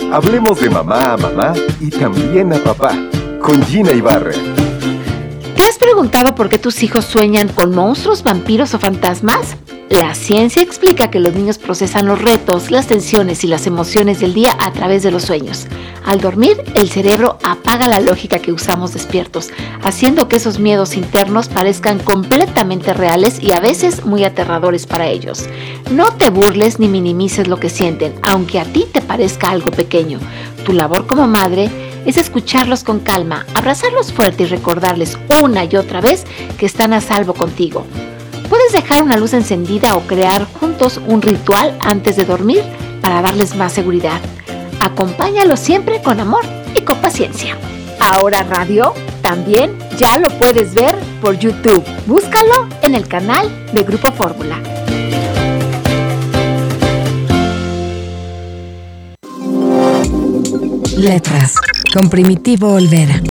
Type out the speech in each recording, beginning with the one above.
Hablemos de mamá a mamá y también a papá, con Gina Ibarra. ¿Te has preguntado por qué tus hijos sueñan con monstruos, vampiros o fantasmas? La ciencia explica que los niños procesan los retos, las tensiones y las emociones del día a través de los sueños. Al dormir, el cerebro apaga la lógica que usamos despiertos, haciendo que esos miedos internos parezcan completamente reales y a veces muy aterradores para ellos. No te burles ni minimices lo que sienten, aunque a ti te parezca algo pequeño. Tu labor como madre es escucharlos con calma, abrazarlos fuerte y recordarles una y otra vez que están a salvo contigo. Puedes dejar una luz encendida o crear juntos un ritual antes de dormir para darles más seguridad. Acompáñalos siempre con amor y con paciencia. Ahora Radio también ya lo puedes ver por YouTube. Búscalo en el canal de Grupo Fórmula. Letras, con Primitivo Olvera.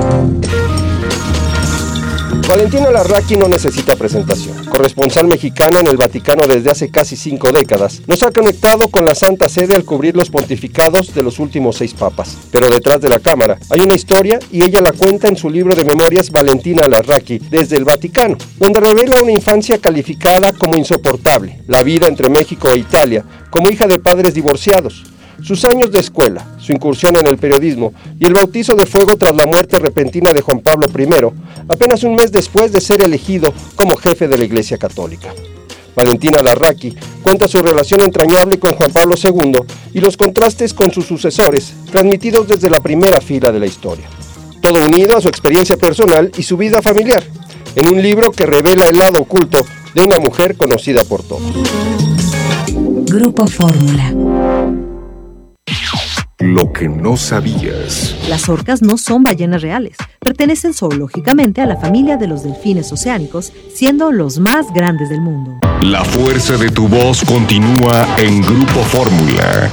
Valentina Larraqui no necesita presentación. Corresponsal mexicana en el Vaticano desde hace casi 5 décadas, nos ha conectado con la Santa Sede al cubrir los pontificados de los últimos 6 papas. Pero detrás de la cámara hay una historia y ella la cuenta en su libro de memorias Valentina Larraqui desde el Vaticano, donde revela una infancia calificada como insoportable, la vida entre México e Italia, como hija de padres divorciados, sus años de escuela, su incursión en el periodismo y el bautizo de fuego tras la muerte repentina de Juan Pablo I, apenas un mes después de ser elegido como jefe de la Iglesia Católica. Valentina Larraqui cuenta su relación entrañable con Juan Pablo II y los contrastes con sus sucesores, transmitidos desde la primera fila de la historia. Todo unido a su experiencia personal y su vida familiar, en un libro que revela el lado oculto de una mujer conocida por todos. Grupo Fórmula. Lo que no sabías. Las orcas no son ballenas reales. Pertenecen zoológicamente a la familia de los delfines oceánicos, siendo los más grandes del mundo. La fuerza de tu voz continúa en Grupo Fórmula.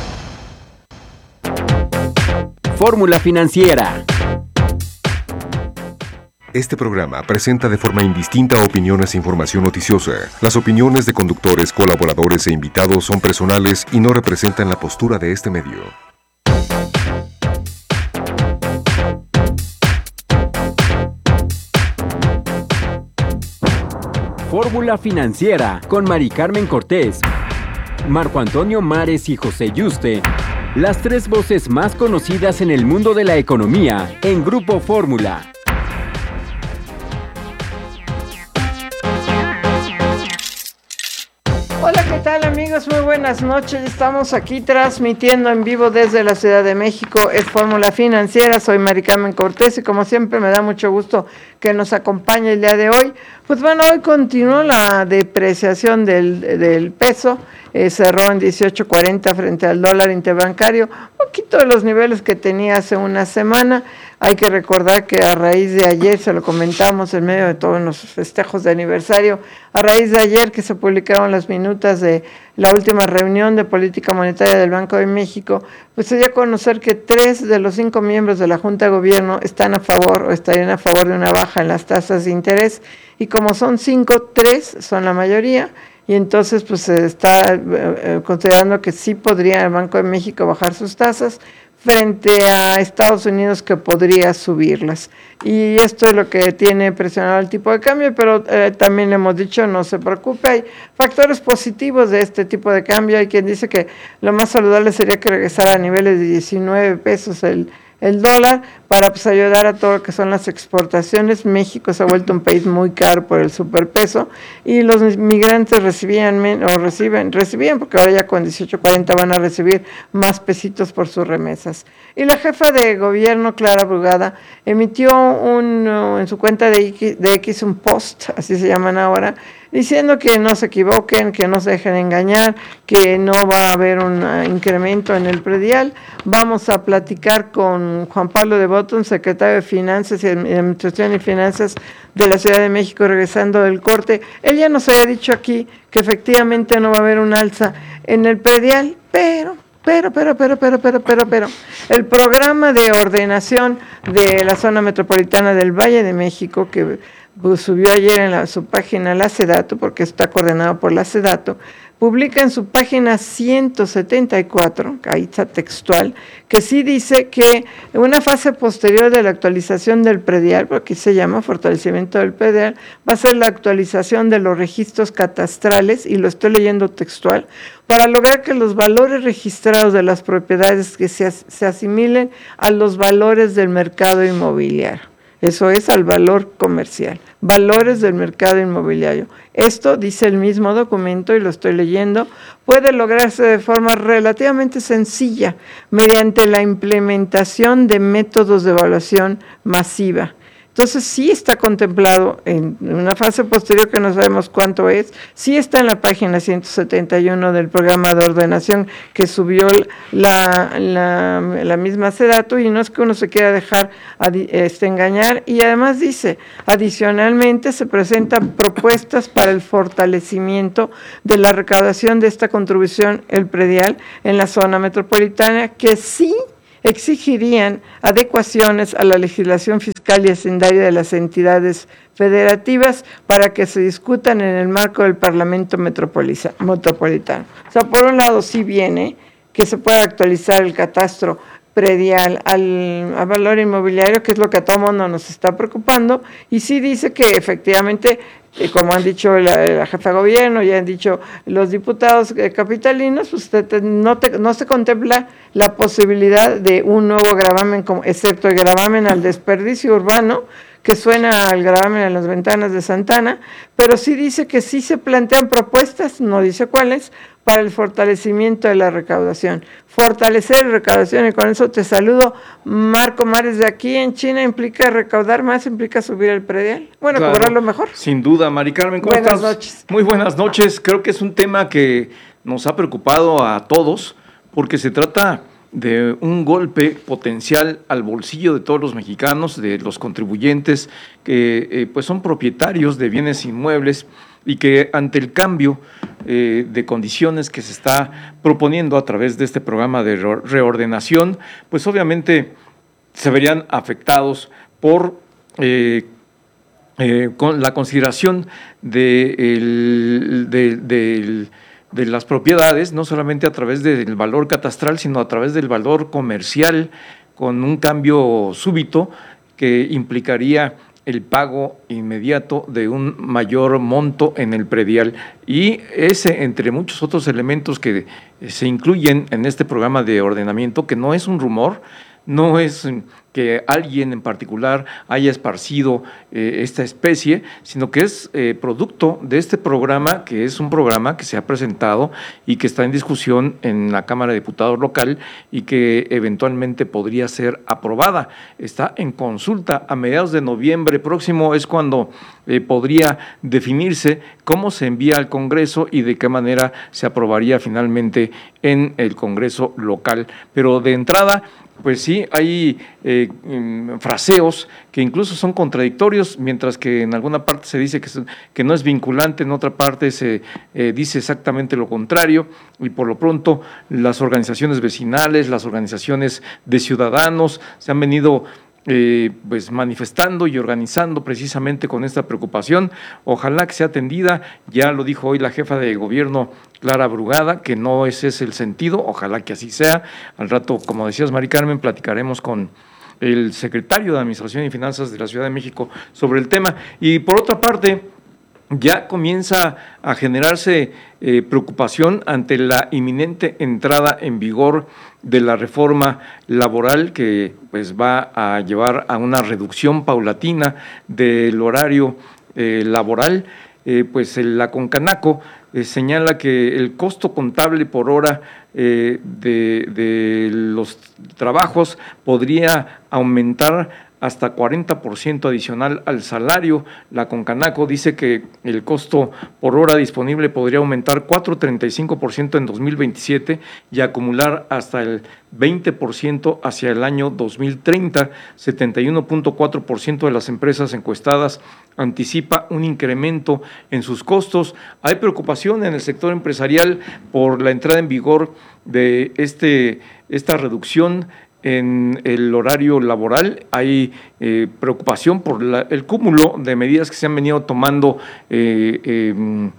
Fórmula Financiera. Este programa presenta de forma indistinta opiniones e información noticiosa. Las opiniones de conductores, colaboradores e invitados son personales y no representan la postura de este medio. Fórmula Financiera con Mari Carmen Cortés, Marco Antonio Mares y José Yuste, las 3 voces más conocidas en el mundo de la economía en Grupo Fórmula. Hola, ¿qué tal amigos? Muy buenas noches. Estamos aquí transmitiendo en vivo desde la Ciudad de México. Es Fórmula Financiera. Soy Mari Carmen Cortés y como siempre me da mucho gusto que nos acompañe el día de hoy. Pues bueno, hoy continuó la depreciación del peso. Cerró en 18.40 frente al dólar interbancario, un poquito de los niveles que tenía hace una semana. Hay que recordar que a raíz de ayer, se lo comentamos en medio de todos los festejos de aniversario, a raíz de ayer que se publicaron las minutas de la última reunión de política monetaria del Banco de México, pues se dio a conocer que 3 de los 5 miembros de la Junta de Gobierno están a favor o estarían a favor de una baja en las tasas de interés, y como son 5, 3 son la mayoría. Y entonces pues se está considerando que sí podría el Banco de México bajar sus tasas frente a Estados Unidos, que podría subirlas. Y esto es lo que tiene presionado el tipo de cambio, pero también le hemos dicho, no se preocupe, hay factores positivos de este tipo de cambio. Hay quien dice que lo más saludable sería que regresara a niveles de 19 pesos el dólar, para pues ayudar a todo lo que son las exportaciones. México se ha vuelto un país muy caro por el superpeso y los migrantes recibían, porque ahora ya con 18.40 van a recibir más pesitos por sus remesas. Y la jefa de gobierno, Clara Brugada, emitió en su cuenta de X un post, así se llaman ahora, diciendo que no se equivoquen, que no se dejen engañar, que no va a haber un incremento en el predial. Vamos a platicar con Juan Pablo de Botton, secretario de Finanzas y Administración y Finanzas de la Ciudad de México, regresando del corte. Él ya nos había dicho aquí que efectivamente no va a haber un alza en el predial, pero el programa de ordenación de la zona metropolitana del Valle de México, que subió ayer en su página la SEDATU, porque está coordinado por la SEDATU, publica en su página 174, ahí está textual, que sí dice que en una fase posterior de la actualización del predial, porque se llama fortalecimiento del predial, va a ser la actualización de los registros catastrales, y lo estoy leyendo textual, para lograr que los valores registrados de las propiedades que se asimilen a los valores del mercado inmobiliario. Eso es al valor comercial, valores del mercado inmobiliario. Esto, dice el mismo documento, y lo estoy leyendo, puede lograrse de forma relativamente sencilla mediante la implementación de métodos de evaluación masiva. Entonces sí está contemplado en una fase posterior que no sabemos cuánto es, sí está en la página 171 del programa de ordenación que subió la misma Sedatu, y no es que uno se quiera dejar engañar, y además dice, adicionalmente se presentan propuestas para el fortalecimiento de la recaudación de esta contribución, el predial, en la zona metropolitana, que sí exigirían adecuaciones a la legislación fiscal y hacendaria de las entidades federativas para que se discutan en el marco del Parlamento Metropolitano. O sea, por un lado sí viene que se pueda actualizar el catastro predial al valor inmobiliario, que es lo que a todo mundo nos está preocupando, y sí dice que efectivamente, como han dicho la jefa de gobierno, ya han dicho los diputados capitalinos, pues no se contempla la posibilidad de un nuevo gravamen, excepto el gravamen al desperdicio urbano, que suena al gravamen en las ventanas de Santana, pero sí dice que sí se plantean propuestas, no dice cuáles, para el fortalecimiento de la recaudación. Fortalecer la recaudación, y con eso te saludo, Marco Mares, de aquí en China. ¿Implica recaudar más? ¿Implica subir el predial? Bueno, claro, cobrarlo mejor. Sin duda, Mari Carmen, ¿cómo estás? Buenas noches. Muy buenas noches. Creo que es un tema que nos ha preocupado a todos, porque se trata de un golpe potencial al bolsillo de todos los mexicanos, de los contribuyentes que pues son propietarios de bienes inmuebles, y que ante el cambio de condiciones que se está proponiendo a través de este programa de reordenación, pues obviamente se verían afectados por con la consideración de las propiedades, no solamente a través del valor catastral, sino a través del valor comercial, con un cambio súbito que implicaría el pago inmediato de un mayor monto en el predial. Y ese, entre muchos otros elementos que se incluyen en este programa de ordenamiento, que no es un rumor, no es que alguien en particular haya esparcido esta especie, sino que es producto de este programa, que es un programa que se ha presentado y que está en discusión en la Cámara de Diputados local y que eventualmente podría ser aprobada. Está en consulta. A mediados de noviembre próximo es cuando podría definirse cómo se envía al Congreso y de qué manera se aprobaría finalmente en el Congreso local. Pero de entrada, pues sí, hay fraseos que incluso son contradictorios, mientras que en alguna parte se dice que no es vinculante, en otra parte se dice exactamente lo contrario, y por lo pronto las organizaciones vecinales, las organizaciones de ciudadanos se han venido pues manifestando y organizando precisamente con esta preocupación. Ojalá que sea atendida. Ya lo dijo hoy la jefa de gobierno, Clara Brugada, que no ese es el sentido. Ojalá que así sea. Al rato, como decías, Mari Carmen, platicaremos con el secretario de Administración y Finanzas de la Ciudad de México sobre el tema. Y por otra parte, ya comienza a generarse preocupación ante la inminente entrada en vigor de la reforma laboral, que pues va a llevar a una reducción paulatina del horario laboral. Pues la Concanaco señala que el costo contable por hora de los trabajos podría aumentar hasta 40% adicional al salario. La Concanaco dice que el costo por hora disponible podría aumentar 4.35% en 2027 y acumular hasta el 20% hacia el año 2030. 71.4% de las empresas encuestadas anticipa un incremento en sus costos. Hay preocupación en el sector empresarial por la entrada en vigor de esta reducción en el horario laboral. Hay preocupación por el cúmulo de medidas que se han venido tomando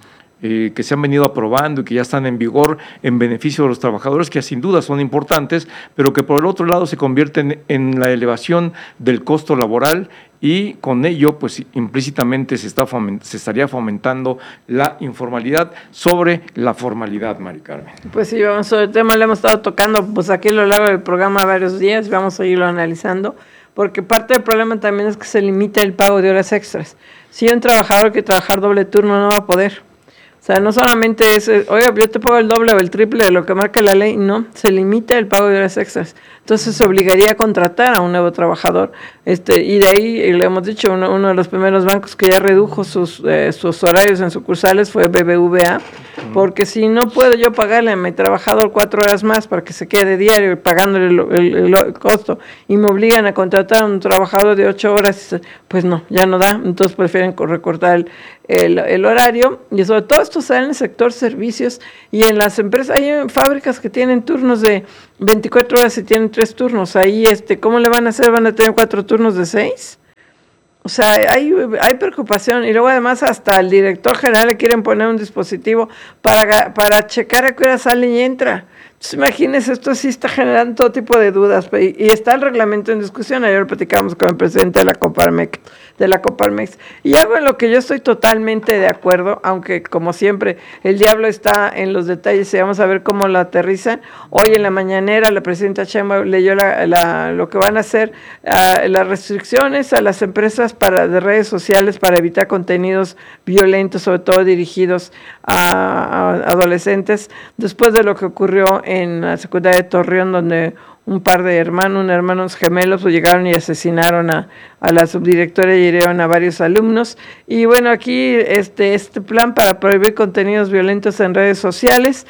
que se han venido aprobando y que ya están en vigor en beneficio de los trabajadores, que sin duda son importantes, pero que por el otro lado se convierten en la elevación del costo laboral, y con ello pues implícitamente se estaría fomentando la informalidad sobre la formalidad, Mari Carmen. Pues sí, vamos, sobre el tema lo hemos estado tocando pues aquí a lo largo del programa varios días, vamos a irlo analizando, porque parte del problema también es que se limita el pago de horas extras. Si un trabajador quiere trabajar doble turno no va a poder. O sea, no solamente es, oiga, yo te pago el doble o el triple de lo que marca la ley, no, se limita el pago de horas extras. Entonces se obligaría a contratar a un nuevo trabajador, y de ahí, le hemos dicho, uno de los primeros bancos que ya redujo sus horarios en sucursales fue BBVA, porque si no puedo yo pagarle a mi trabajador 4 horas más para que se quede diario pagándole el costo, y me obligan a contratar a un trabajador de 8 horas, pues no, ya no da, entonces prefieren recortar el horario, y sobre todo esto se da en el sector servicios y en las empresas. Hay fábricas que tienen turnos de 24 horas y tienen 3 turnos, ahí ¿cómo le van a hacer? ¿Van a tener 4 turnos de 6? O sea, hay preocupación, y luego además hasta al director general le quieren poner un dispositivo para checar a qué hora sale y entra. Entonces, imagínense, esto sí está generando todo tipo de dudas, y está el reglamento en discusión. Ayer platicamos con el presidente de la Coparmex, y algo en lo que yo estoy totalmente de acuerdo, aunque como siempre el diablo está en los detalles y vamos a ver cómo lo aterrizan. Hoy en la mañanera la presidenta Sheinbaum leyó lo que van a hacer, las restricciones a las empresas de redes sociales para evitar contenidos violentos, sobre todo dirigidos a adolescentes, después de lo que ocurrió en la secundaria de Torreón, donde un par de hermanos gemelos llegaron y asesinaron a la subdirectora y hirieron a varios alumnos. Y bueno, aquí este plan para prohibir contenidos violentos en redes sociales,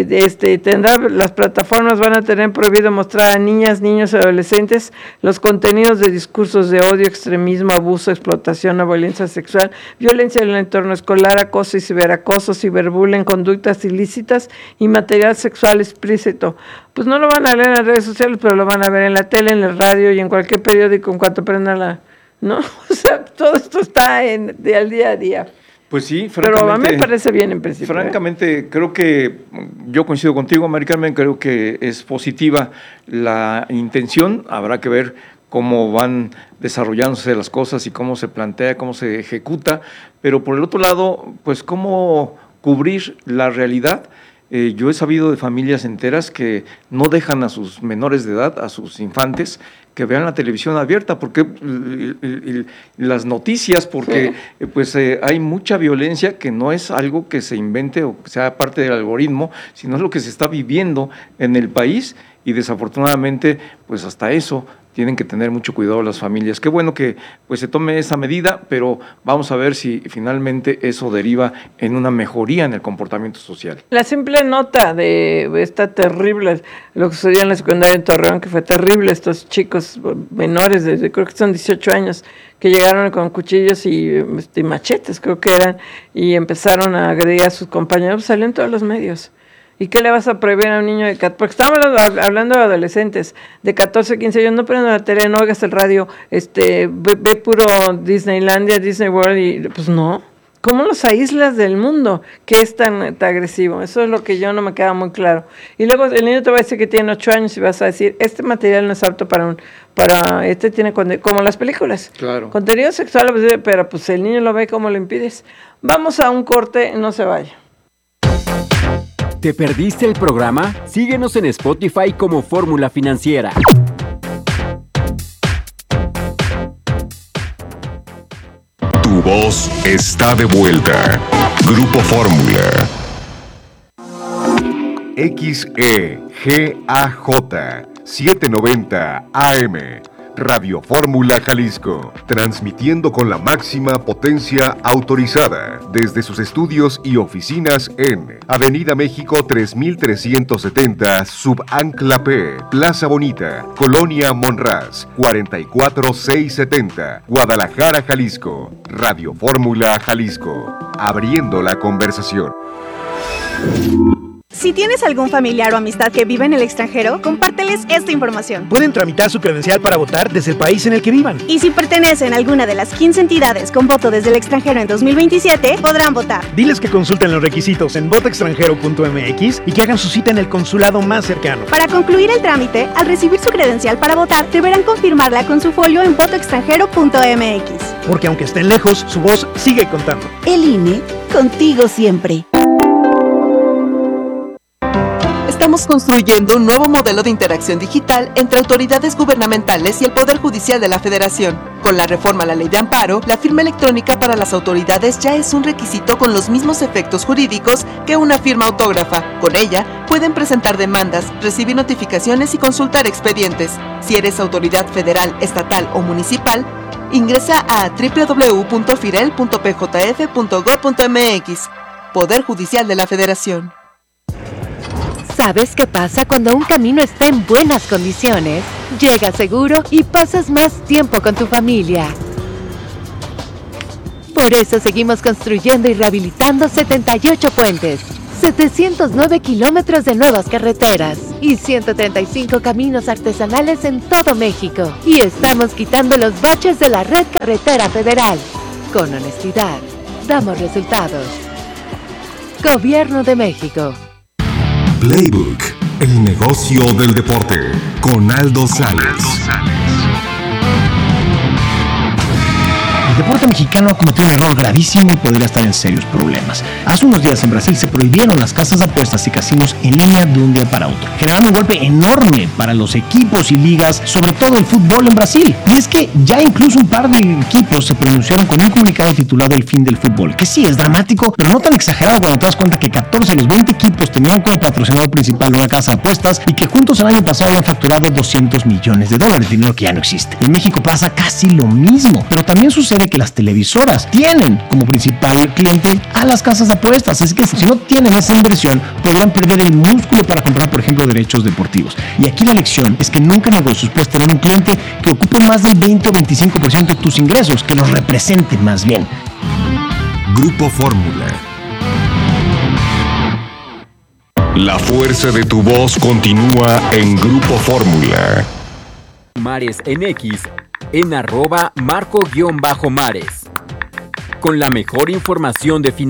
las plataformas van a tener prohibido mostrar a niñas, niños y adolescentes los contenidos de discursos de odio, extremismo, abuso, explotación o violencia sexual, violencia en el entorno escolar, acoso y ciberacoso, ciberbullying, conductas ilícitas y material sexual explícito. Pues no lo van a leer en las redes sociales, pero lo van a ver en la tele, en el radio y en cualquier periódico en cuanto prendan ¿no? O sea, todo esto está al día a día. Pues sí, francamente. Pero a mí me parece bien en principio. Francamente, creo que yo coincido contigo, Mari Carmen, creo que es positiva la intención. Habrá que ver cómo van desarrollándose las cosas y cómo se plantea, cómo se ejecuta. Pero por el otro lado, pues cómo cubrir la realidad. Yo he sabido de familias enteras que no dejan a sus menores de edad, a sus infantes, que vean la televisión abierta, porque las noticias, porque sí, pues hay mucha violencia que no es algo que se invente o que sea parte del algoritmo, sino es lo que se está viviendo en el país, y desafortunadamente pues hasta eso tienen que tener mucho cuidado las familias. Qué bueno que pues se tome esa medida, pero vamos a ver si finalmente eso deriva en una mejoría en el comportamiento social. La simple nota de esta terrible, lo que sucedió en la secundaria de Torreón, que fue terrible, estos chicos menores, creo que son 18 años, que llegaron con cuchillos y machetes, creo que eran, y empezaron a agredir a sus compañeros, salió en todos los medios. ¿Y qué le vas a prohibir a un niño de 14? Porque estamos hablando de adolescentes de 14, 15 años, no prendas la tele, no oigas el radio, ve puro Disneylandia, Disney World, y pues no. ¿Cómo los aíslas del mundo? ¿Qué es tan agresivo? Eso es lo que yo no me queda muy claro. Y luego el niño te va a decir que tiene 8 años y vas a decir, este material no es apto tiene como las películas. Claro. Contenido sexual, pero pues el niño lo ve, ¿cómo lo impides? Vamos a un corte, no se vaya. ¿Te perdiste el programa? Síguenos en Spotify como Fórmula Financiera. Tu voz está de vuelta. Grupo Fórmula. XEGAJ 790 AM. Radio Fórmula Jalisco, transmitiendo con la máxima potencia autorizada desde sus estudios y oficinas en Avenida México 3370, Subancla P, Plaza Bonita, Colonia Monraz, 44670, Guadalajara, Jalisco. Radio Fórmula Jalisco, abriendo la conversación. Si tienes algún familiar o amistad que vive en el extranjero, compárteles esta información. Pueden tramitar su credencial para votar desde el país en el que vivan. Y si pertenecen a alguna de las 15 entidades con voto desde el extranjero en 2027, podrán votar. Diles que consulten los requisitos en votoextranjero.mx y que hagan su cita en el consulado más cercano. Para concluir el trámite, al recibir su credencial para votar, deberán confirmarla con su folio en votoextranjero.mx. Porque aunque estén lejos, su voz sigue contando. El INE, contigo siempre. Estamos construyendo un nuevo modelo de interacción digital entre autoridades gubernamentales y el Poder Judicial de la Federación. Con la reforma a la Ley de Amparo, la firma electrónica para las autoridades ya es un requisito con los mismos efectos jurídicos que una firma autógrafa. Con ella, pueden presentar demandas, recibir notificaciones y consultar expedientes. Si eres autoridad federal, estatal o municipal, ingresa a www.firel.pjf.gov.mx. Poder Judicial de la Federación. ¿Sabes qué pasa cuando un camino está en buenas condiciones? Llegas seguro y pasas más tiempo con tu familia. Por eso seguimos construyendo y rehabilitando 78 puentes, 709 kilómetros de nuevas carreteras y 135 caminos artesanales en todo México. Y estamos quitando los baches de la red carretera federal. Con honestidad, damos resultados. Gobierno de México. Playbook, el negocio del deporte, con Aldo Sales. El deporte mexicano cometió un error gravísimo y podría estar en serios problemas. Hace unos días en Brasil se prohibieron las casas de apuestas y casinos en línea de un día para otro, generando un golpe enorme para los equipos y ligas, sobre todo el fútbol en Brasil. Y es que ya incluso un par de equipos se pronunciaron con un comunicado titulado El fin del fútbol, que sí es dramático, pero no tan exagerado cuando te das cuenta que 14 de los 20 equipos tenían como patrocinador principal una casa de apuestas y que juntos el año pasado han facturado $200 millones, dinero que ya no existe. En México pasa casi lo mismo, pero también sucede que las televisoras tienen como principal cliente a las casas de apuestas, así que si no tienen esa inversión podrían perder el músculo para comprar, por ejemplo, derechos deportivos. Y aquí la lección es que nunca en negocios puedes tener un cliente que ocupe más del 20 o 25% de tus ingresos, que los represente más bien. Grupo Fórmula. La fuerza de tu voz continúa en Grupo Fórmula. Mares en X, en @Marco-Mares. Con la mejor información de finanzas.